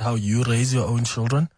how you raise your own children?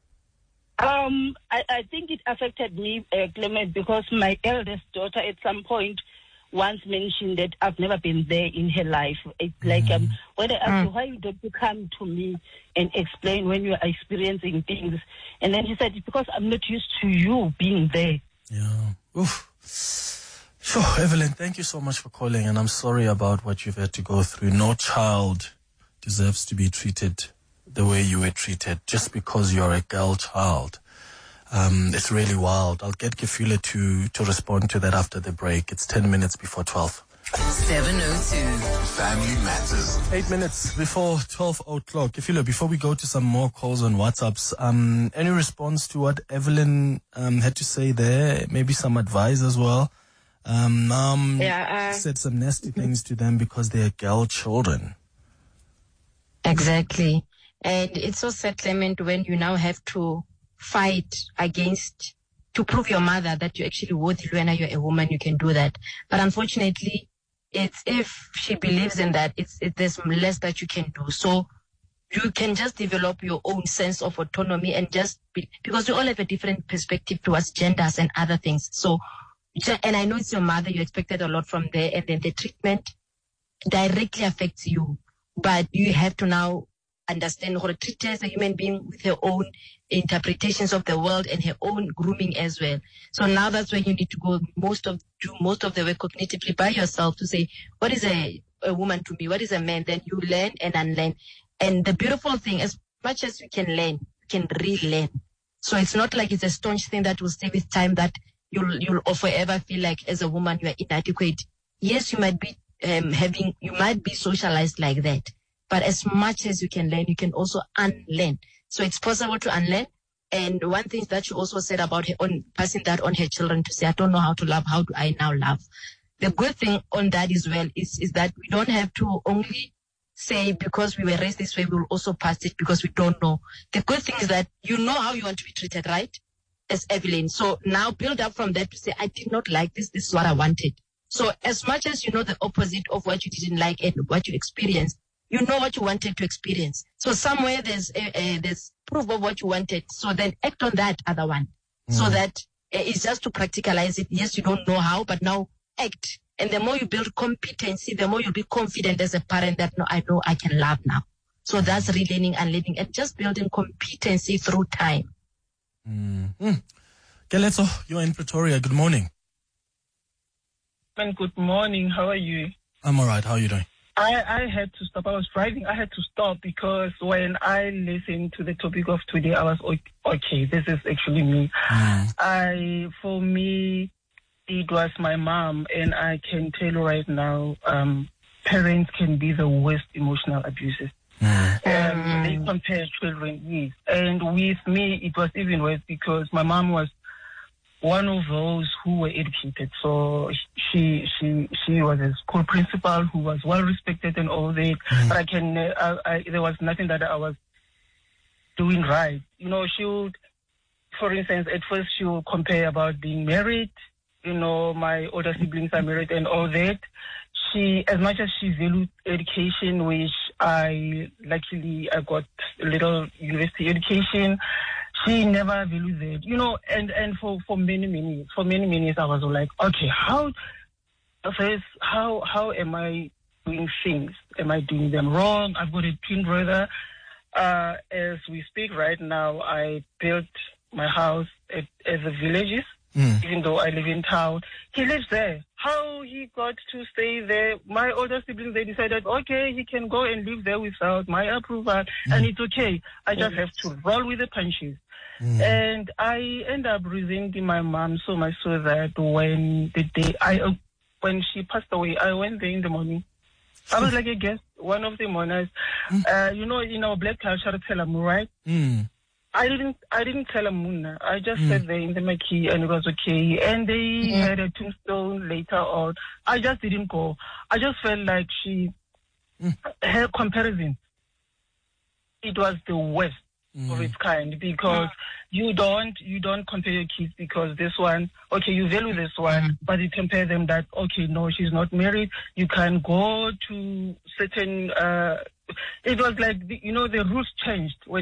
I think it affected me, Clement, because my eldest daughter at some point once mentioned that I've never been there in her life. It's like when I asked her, why don't you come to me and explain when you are experiencing things? And then she said, it's because I'm not used to you being there. Yeah. Oof. Sure, Evelyn, thank you so much for calling, and I'm sorry about what you've had to go through. No child deserves to be treated the way you were treated just because you're a girl child. It's really wild. I'll get Kefile to respond to that after the break. It's 10 minutes before 12. 7:02. Family Matters. 8 minutes before 12 o'clock. Kefile, before we go to some more calls on WhatsApps, any response to what Evelyn had to say there? Maybe some advice as well. Said some nasty things to them because they're girl children. Exactly. And it's so sad, Clement, when you now have to fight against, to prove your mother that you actually worthy, when you're a woman, you can do that. But unfortunately, it's if she believes in that, there's less that you can do. So you can just develop your own sense of autonomy and just because we all have a different perspective towards genders and other things. So, and I know it's your mother, you expected a lot from there, and then the treatment directly affects you. But you have to now understand how to treat her as a human being with her own interpretations of the world and her own grooming as well. So now that's where you need to go do most of the work cognitively by yourself to say, what is a woman to me? What is a man? Then you learn and unlearn. And the beautiful thing, as much as you can learn, you can relearn. So it's not like it's a staunch thing that will stay with time, that you'll forever feel like as a woman you are inadequate. Yes, you might be you might be socialized like that. But as much as you can learn, you can also unlearn. So it's possible to unlearn. And one thing that she also said about her own, passing that on her children to say, I don't know how to love. How do I now love? The good thing on that as well is that we don't have to only say because we were raised this way, we will also pass it because we don't know. The good thing is that you know how you want to be treated, right? As Evelyn. So now build up from that to say, I did not like this. This is what I wanted. So as much as you know the opposite of what you didn't like and what you experienced, you know what you wanted to experience. So somewhere there's proof of what you wanted. So then act on that other one. So that it's just to practicalize it. Yes, you don't know how, but now act. And the more you build competency, the more you'll be confident as a parent that, no, I know I can love now. So that's relearning and living and just building competency through time. Keletso, you're in Pretoria. Good morning. Good morning. How are you? I'm all right. How are you doing? I had to stop. I was driving. I had to stop because when I listened to the topic of today, I was okay. This is actually me. For me, it was my mom, and I can tell you right now, parents can be the worst emotional abusers. They compare children, yes. And with me, it was even worse because my mom was one of those who were educated. So she was a school principal who was well respected and all that. But there was nothing that I was doing right. You know, she would, for instance, at first she would compare about being married. You know, my older siblings are married and all that. She, as much as she valued education, which I got a little university education, she never valued that, you know, and for many years, I was like, okay, how am I doing things? Am I doing them wrong? I've got a twin brother. As we speak right now, I built my house as a villages, even though I live in town. He lives there. How he got to stay there? My older siblings, they decided, okay, he can go and live there without my approval, and it's okay. I just have to roll with the punches. And I end up resenting my mom so much so that when she passed away, I went there in the morning. I was like a guest, one of the mourners. You know, in our black culture, Telamu, right? I didn't tell Muna. I just sat there in the marquee and it was okay. And they had a tombstone later on. I just didn't go. I just felt like her comparison, it was the worst of its kind, because you don't compare your kids because this one, okay, you value this one, but you compare them that, okay, no, she's not married. You can go to certain, it was like, the rules changed when